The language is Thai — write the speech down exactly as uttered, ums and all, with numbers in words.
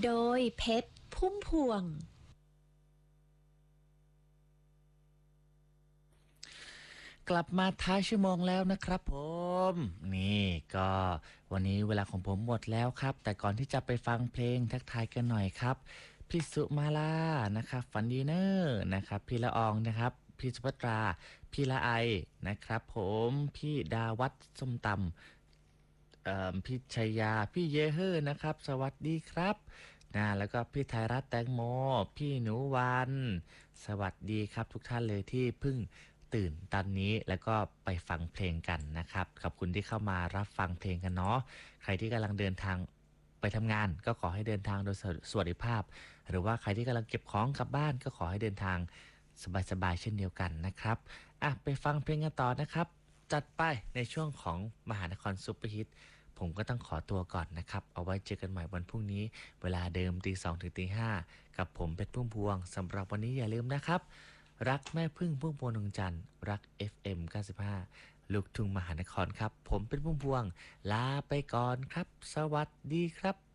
โดยเพชรพุ่มพวงกลับมาท้ายชั่วโมงแล้วนะครับผมนี่ก็วันนี้เวลาของผมหมดแล้วครับแต่ก่อนที่จะไปฟังเพลงทักทายกันหน่อยครับพี่สุมาลานะครับฝันดีเนอร์นะครับพี่ละอองนะครับพี่สุภัตราพี่ละไอนะครับผมพี่ดาวัฒน์ส้มตำเอ่อพี่ชัยยาพี่เยเฮอร์นะครับสวัสดีครับนะแล้วก็พี่ไทยรัฐแตงโมพี่หนูวันสวัสดีครับทุกท่านเลยที่เพิ่ง ตื่นตอนนี้แล้วก็ไปฟังเพลงกันนะครับขอบคุณที่เข้ามารับฟังเพลงกันเนาะใครที่กำลังเดินทางไปทำงานก็ขอให้เดินทางโดยสวัสดิภาพหรือว่าใครที่กำลังเก็บของกลับบ้านก็ขอให้เดินทางสบายๆเช่นเดียวกันนะครับอ่ะไปฟังเพลงกันต่อนะครับจัดไปในช่วงของมหานครซุปเปอร์ฮิตผมก็ต้องขอตัวก่อนนะครับเอาไว้เจอกันใหม่วันพรุ่งนี้เวลาเดิมตีสองถึงตีห้ากับผมเพชรพุ่มพวงสำหรับวันนี้อย่าลืมนะครับ รักแม่พึ่งพุ่มพวงดวงจันทร์รัก เอฟ เอ็ม เก้าสิบห้าลูกทุ่งมหานครครับผมเป็นพุ่มพวงลาไปก่อนครับสวัสดีครับ